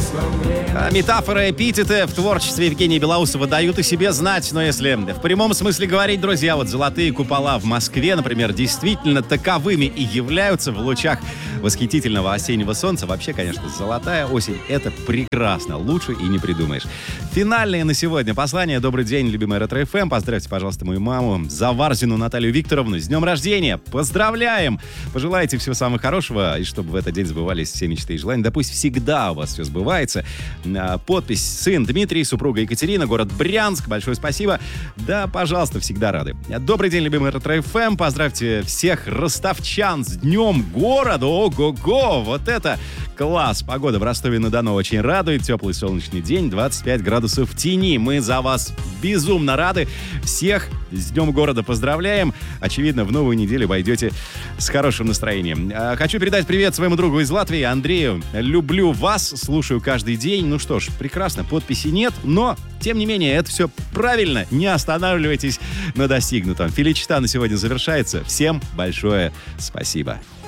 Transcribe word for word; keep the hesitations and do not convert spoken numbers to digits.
А метафоры, эпитеты в творчестве Евгения Белоусова дают о себе знать. Но если в прямом смысле говорить, друзья, вот золотые купола в Москве, например, действительно таковыми и являются в лучах восхитительного осеннего солнца. Вообще, конечно, золотая осень — это прекрасно. Лучше и не придумаешь. Финальное на сегодня послание. Добрый день, любимая Ретро-эф эм. Поздравьте, пожалуйста, мою маму Заварзину Наталью Викторовну с днем рождения. Поздравляем! Пожелайте всего самого хорошего, и чтобы в этот день сбывались все мечты и желания. Да пусть всегда у вас все сбывается. Подпись: сын Дмитрий, супруга Екатерина, город Брянск. Большое спасибо. Да, пожалуйста, всегда рады. Добрый день, любимый Ретро-эф эм. Поздравьте всех ростовчан с днем города. Ого-го! Вот это класс! Погода в Ростове-на-Дону очень радует. Теплый солнечный день, двадцать пять градусов в тени. Мы за вас безумно рады. Всех с днем города поздравляем. Очевидно, в новую неделю войдете с хорошим настроением. Хочу передать привет своему другу из Латвии, Андрею. Люблю вас, слушаю каждый день. Ну что ж, прекрасно, подписи нет, но, тем не менее, это все правильно. Не останавливайтесь на достигнутом. Феличита на сегодня завершается. Всем большое спасибо.